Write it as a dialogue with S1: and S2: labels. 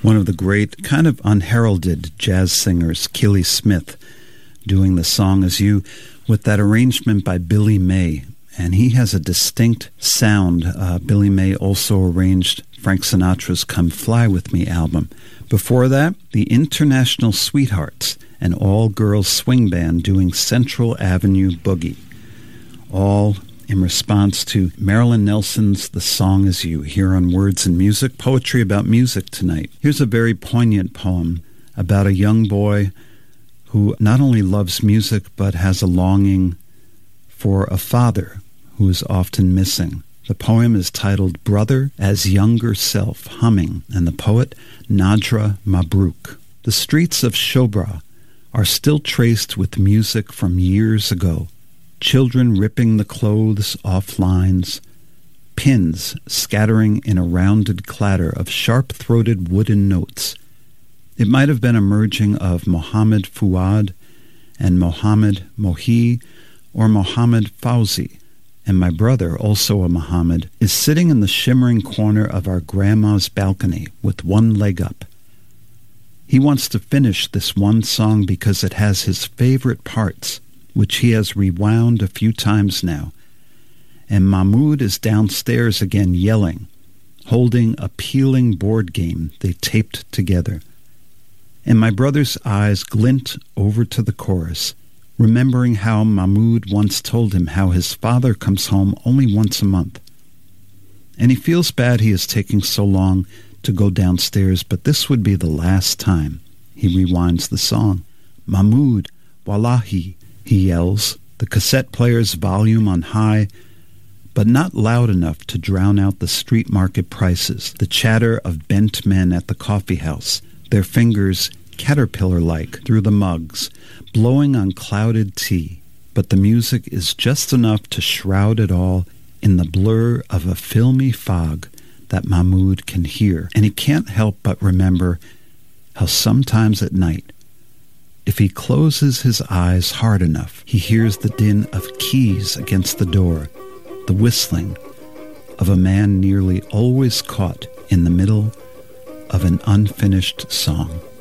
S1: One of the great, kind of unheralded jazz singers, Keely Smith, doing The Song Is You with that arrangement by Billy May. And he has a distinct sound. Billy May also arranged Frank Sinatra's Come Fly With Me album. Before that, the International Sweethearts, an all-girls swing band doing Central Avenue Boogie, all in response to Marilyn Nelson's The Song Is You, here on Words and Music, poetry about music tonight. Here's a very poignant poem about a young boy who not only loves music but has a longing for a father who is often missing. The poem is titled Brother as Younger Self, Humming, and the poet Nadra Mabrouk. The streets of Shobra are still traced with music from years ago. Children ripping the clothes off lines, pins scattering in a rounded clatter of sharp-throated wooden notes. It might have been a merging of Mohammed Fuad and Mohammed Mohi or Mohammed Fauzi. And my brother, also a Mohammed, is sitting in the shimmering corner of our grandma's balcony with one leg up. He wants to finish this one song because it has his favorite parts, which he has rewound a few times now. And Mahmoud is downstairs again yelling, holding a peeling board game they taped together. And my brother's eyes glint over to the chorus, remembering how Mahmoud once told him how his father comes home only once a month. And he feels bad he is taking so long to go downstairs, but this would be the last time. He rewinds the song. Mahmoud, wallahi, he yells, the cassette player's volume on high, but not loud enough to drown out the street market prices, the chatter of bent men at the coffee house, their fingers caterpillar-like through the mugs, blowing on clouded tea. But the music is just enough to shroud it all in the blur of a filmy fog that Mahmoud can hear. And he can't help but remember how sometimes at night, if he closes his eyes hard enough, he hears the din of keys against the door, the whistling of a man nearly always caught in the middle of an unfinished song.